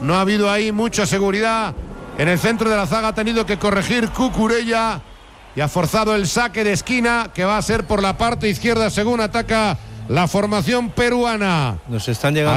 No ha habido ahí mucha seguridad. En el centro de la zaga ha tenido que corregir Cucurella y ha forzado el saque de esquina, que va a ser por la parte izquierda según ataca la formación peruana. Nos están llegando